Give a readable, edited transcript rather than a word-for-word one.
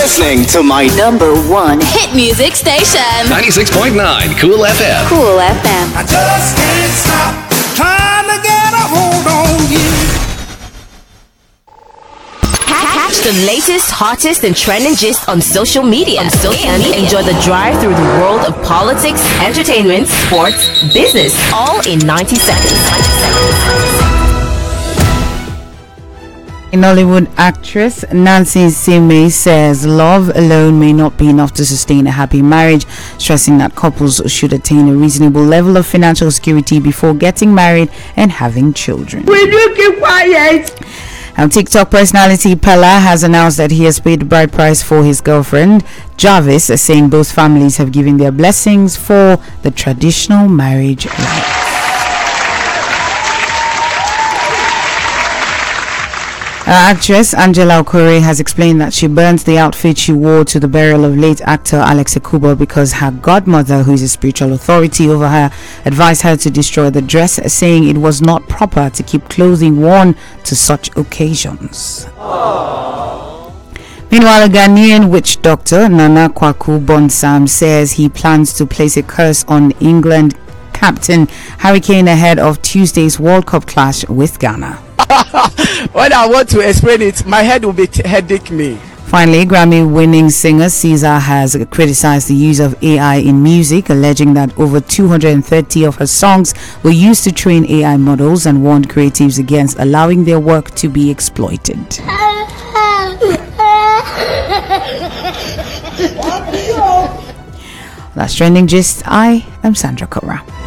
listening to my number one hit music station. 96.9 Cool FM. Cool FM. I just can't stop trying to get a hold on you. Catch the latest, hottest, and trending gist on social media. Enjoy the drive through the world of politics, entertainment, sports, business, all in 90 seconds. Nollywood actress Nancy Sime says love alone may not be enough to sustain a happy marriage, stressing that couples should attain a reasonable level of financial security before getting married and having children. Will you keep quiet? TikTok personality Pella has announced that he has paid the bride price for his girlfriend Jarvis, saying both families have given their blessings for the traditional marriage life. Actress Angela Okore has explained that she burnt the outfit she wore to the burial of late actor Alex Ekubo because her godmother, who is a spiritual authority over her, advised her to destroy the dress, saying it was not proper to keep clothing worn to such occasions. Meanwhile, a Ghanaian witch doctor, Nana Kwaku Bonsam, says he plans to place a curse on England captain Harry Kane ahead of Tuesday's World Cup clash with Ghana. When I want to explain it, my head will be headache me. Finally, Grammy-winning singer Caesar has criticized the use of AI in music, alleging that over 230 of her songs were used to train AI models, and warned creatives against allowing their work to be exploited. That's Trending Gist. I am Sandra Kora.